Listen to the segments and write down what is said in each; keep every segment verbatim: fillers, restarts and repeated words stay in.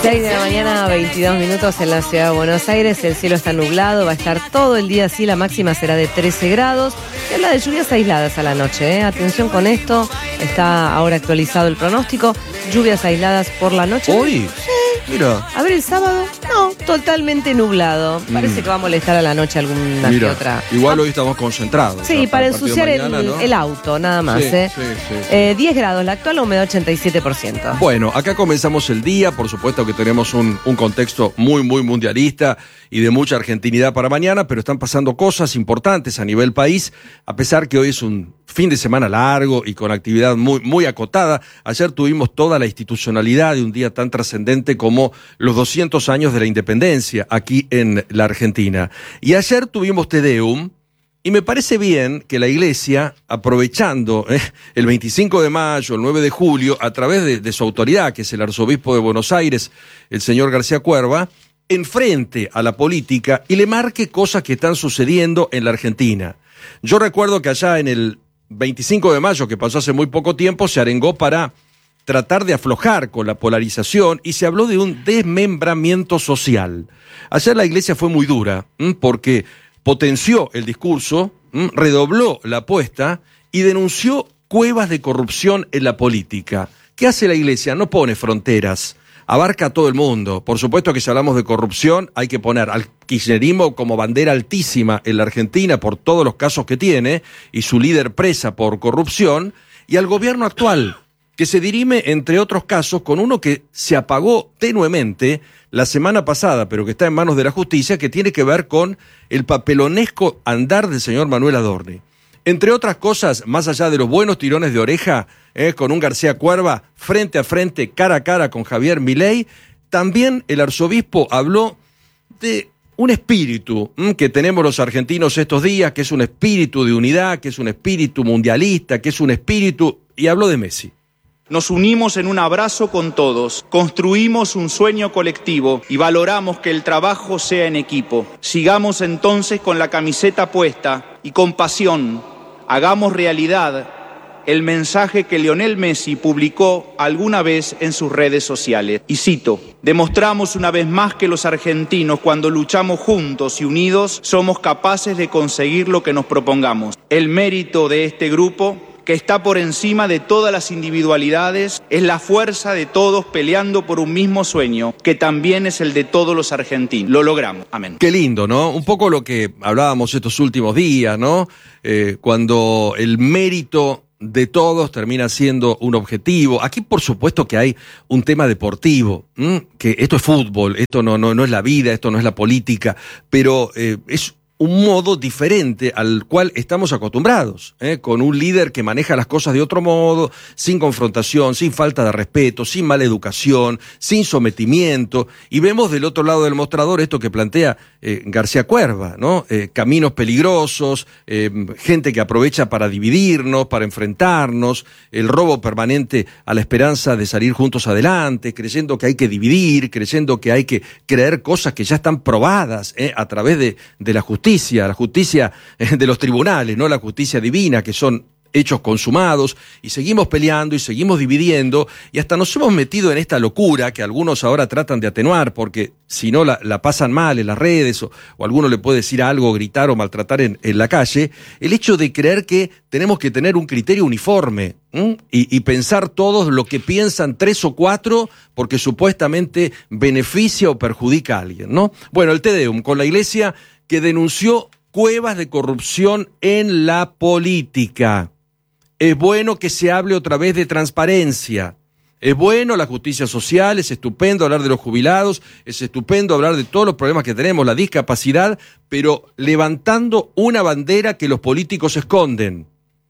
seis de la mañana, veintidós minutos en la ciudad de Buenos Aires. El cielo está nublado, va a estar todo el día así. La máxima será de trece grados. Se habla de lluvias aisladas a la noche, ¿eh? Atención con esto. Está ahora actualizado el pronóstico. Lluvias aisladas por la noche. ¿Hoy? Sí. Mira. A ver, el sábado, no, totalmente nublado. Parece mm. que va a molestar a la noche alguna Mira, que otra. Igual hoy estamos concentrados. Sí, ¿no? para, para ensuciar el, mañana, ¿no? el auto, nada más. Sí, ¿eh? sí, sí, sí. Eh, diez grados, la actual, la humedad ochenta y siete por ciento. Bueno, acá comenzamos el día, por supuesto que tenemos un, un contexto muy, muy mundialista y de mucha argentinidad para mañana, pero están pasando cosas importantes a nivel país, a pesar que hoy es un fin de semana largo y con actividad muy, muy acotada. Ayer tuvimos toda la institucionalidad de un día tan trascendente como los doscientos años de la independencia aquí en la Argentina. Y ayer tuvimos Te Deum, y me parece bien que la Iglesia, aprovechando eh, el veinticinco de mayo, el nueve de julio, a través de, de su autoridad, que es el arzobispo de Buenos Aires, el señor García Cuerva, enfrente a la política y le marque cosas que están sucediendo en la Argentina. Yo recuerdo que allá en el veinticinco de mayo, que pasó hace muy poco tiempo, se arengó para tratar de aflojar con la polarización y se habló de un desmembramiento social. Ayer la Iglesia fue muy dura, porque potenció el discurso, redobló la apuesta y denunció cuevas de corrupción en la política. ¿Qué hace la Iglesia? No pone fronteras, abarca a todo el mundo. Por supuesto que si hablamos de corrupción hay que poner al kirchnerismo como bandera altísima en la Argentina por todos los casos que tiene y su líder presa por corrupción, y al gobierno actual, que se dirime, entre otros casos, con uno que se apagó tenuemente la semana pasada, pero que está en manos de la justicia, que tiene que ver con el papelonesco andar del señor Manuel Adorni. Entre otras cosas, más allá de los buenos tirones de oreja, eh, con un García Cuerva frente a frente, cara a cara con Javier Milei, también el arzobispo habló de un espíritu mmm, que tenemos los argentinos estos días, que es un espíritu de unidad, que es un espíritu mundialista, que es un espíritu, y habló de Messi. Nos unimos en un abrazo con todos, construimos un sueño colectivo y valoramos que el trabajo sea en equipo. Sigamos entonces con la camiseta puesta y con pasión, hagamos realidad el mensaje que Lionel Messi publicó alguna vez en sus redes sociales. Y cito: demostramos una vez más que los argentinos, cuando luchamos juntos y unidos, somos capaces de conseguir lo que nos propongamos. El mérito de este grupo, que está por encima de todas las individualidades, es la fuerza de todos peleando por un mismo sueño, que también es el de todos los argentinos. Lo logramos. Amén. Qué lindo, ¿no? Un poco lo que hablábamos estos últimos días, ¿no? Eh, cuando el mérito de todos termina siendo un objetivo. Aquí, por supuesto, que hay un tema deportivo, ¿m? Que esto es fútbol, esto no, no, no es la vida, esto no es la política, pero eh, es un modo diferente al cual estamos acostumbrados, ¿eh? Con un líder que maneja las cosas de otro modo, sin confrontación, sin falta de respeto, sin mala educación, sin sometimiento, y vemos del otro lado del mostrador esto que plantea eh, García Cuerva, ¿no? Eh, caminos peligrosos, eh, gente que aprovecha para dividirnos, para enfrentarnos, el robo permanente a la esperanza de salir juntos adelante, creyendo que hay que dividir, creyendo que hay que creer cosas que ya están probadas, ¿eh? A través de, de la justicia. Justicia, la justicia de los tribunales, no la justicia divina, que son hechos consumados, y seguimos peleando y seguimos dividiendo, y hasta nos hemos metido en esta locura que algunos ahora tratan de atenuar, porque si no la, la pasan mal en las redes, o, o alguno le puede decir algo, gritar o maltratar en, en la calle, el hecho de creer que tenemos que tener un criterio uniforme, y, y pensar todos lo que piensan tres o cuatro, porque supuestamente beneficia o perjudica a alguien, ¿no? Bueno, el Te Deum con la Iglesia, que denunció cuevas de corrupción en la política. Es bueno que se hable otra vez de transparencia. Es bueno la justicia social, es estupendo hablar de los jubilados, es estupendo hablar de todos los problemas que tenemos, la discapacidad, pero levantando una bandera que los políticos esconden.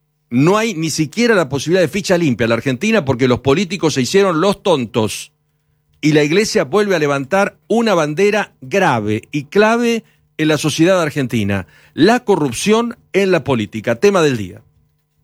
No hay ni siquiera la posibilidad de ficha limpia en la Argentina porque los políticos se hicieron los tontos. Y la Iglesia vuelve a levantar una bandera grave y clave en la sociedad argentina: la corrupción en la política. Tema del día.